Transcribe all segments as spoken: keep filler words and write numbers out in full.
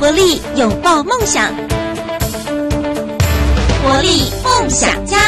活力，拥抱梦想。活力梦想家。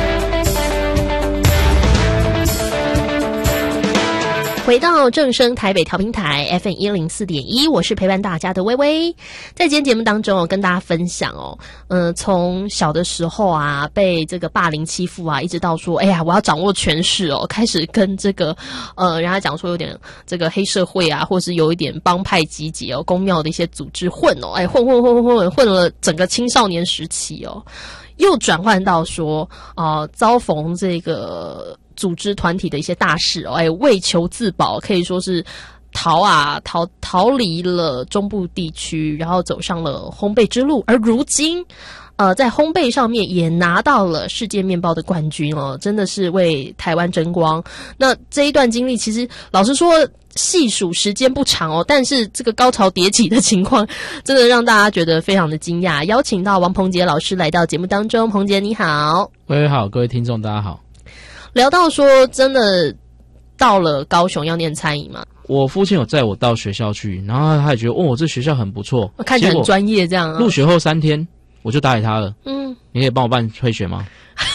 回到正声台北调频台 F M 一零四点一，我是陪伴大家的微微。在今天节目当中，我跟大家分享哦，呃，从小的时候啊，被这个霸凌欺负啊，一直到说，哎呀，我要掌握权势哦，开始跟这个呃，人家讲说有点这个黑社会啊，或是有一点帮派集结哦，公庙的一些组织混哦，哎，混混混混混混了整个青少年时期哦，又转换到说，呃，遭逢这个组织团体的一些大事哦，哎，为求自保，可以说是逃啊逃逃离了中部地区，然后走上了烘焙之路，而如今呃在烘焙上面也拿到了世界面包的冠军哦，真的是为台湾争光。那这一段经历其实老实说细数时间不长哦，但是这个高潮迭起的情况真的让大家觉得非常的惊讶。邀请到王鹏杰老师来到节目当中，鹏杰你好。 各位好，各位听众大家好。 聊到说真的到了高雄要念餐饮嘛， 我父亲有载我到学校去，然后他也觉得哦这学校很不错， 看起来很专业这样啊。 入学后三天我就打给他了， 嗯， 你可以帮我办退学吗？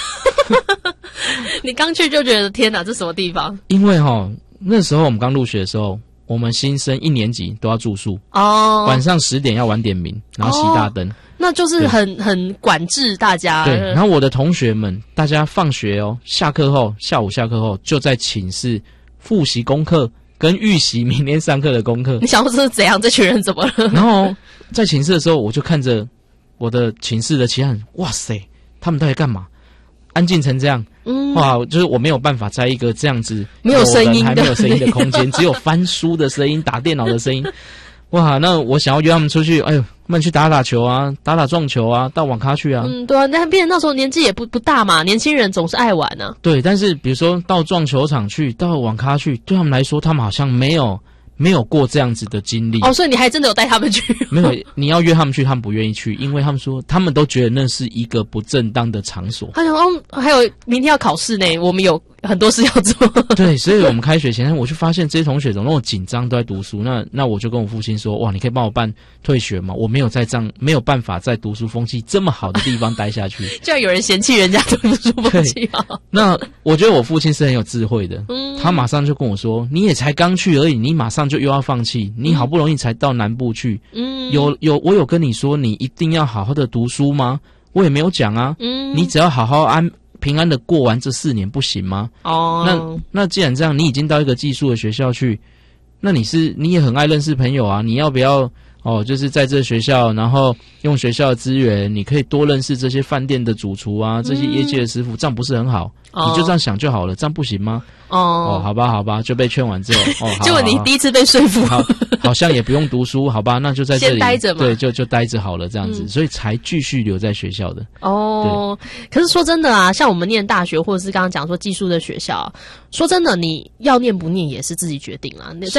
你刚去就觉得天哪这什么地方？ 因为齁那时候我们刚入学的时候，我们新生一年级都要住宿哦，晚上十点要晚点名，然后熄大灯、哦， 那就是很很管制大家。 对，然后我的同学们，大家放学哦，下课后，下午下课后就在寝室复习功课跟预习明天上课的功课。 你想说这是怎样？这群人怎么了？ 然后在寝室的时候，我就看着我的寝室的其他人，哇塞，他们到底干嘛？安静成这样，嗯，哇，就是我没有办法在一个这样子没有声音的、 还没有声音的空间，只有翻书的声音、打电脑的声音。哇，那我想要约他们出去，哎呦，他们去打打球啊，打打撞球啊，到网咖去啊。 嗯，对啊，那别人那时候年纪也不不大嘛，年轻人总是爱玩啊。 对，但是比如说到撞球场去，到网咖去，对他们来说，他们好像没有没有过这样子的经历。 哦，所以你还真的有带他们去？ 没有，你要约他们去，他们不愿意去，因为他们说他们都觉得那是一个不正当的场所。 他想，哦，还有明天要考试呢，我们有很多事要做。 对，所以我们开学前，我就发现这些同学怎么那么紧张，都在读书。那那我就跟我父亲说，哇，你可以帮我办退学吗？我没有在这样，没有办法在读书风气这么好的地方待下去。 就要有人嫌弃人家读书风气好。 那我觉得我父亲是很有智慧的，嗯，他马上就跟我说，你也才刚去而已，你马上就又要放弃，你好不容易才到南部去，嗯，有有我有跟你说你一定要好好的读书吗？我也没有讲啊，嗯，你只要好好安。平安的过完这四年不行吗？哦，那那既然这样，你已经到一个寄宿的学校去，那你是你也很爱认识朋友啊，你要不要哦？就是在这学校，然后用学校的资源，你可以多认识这些饭店的主厨啊，这些业界的师傅，嗯、这样不是很好？哦、你就这样想就好了，这样不行吗？哦哦，好吧好吧，就被劝完之后，哦， 结果你第一次被说服， 好，好像也不用读书，好吧，那就在这里先待着嘛， 对，就就待着好了，这样子，嗯、所以才继续留在学校的。 哦，可是说真的啊，像我们念大学或者是刚刚讲说寄宿的学校，说真的，你要念不念也是自己决定啦。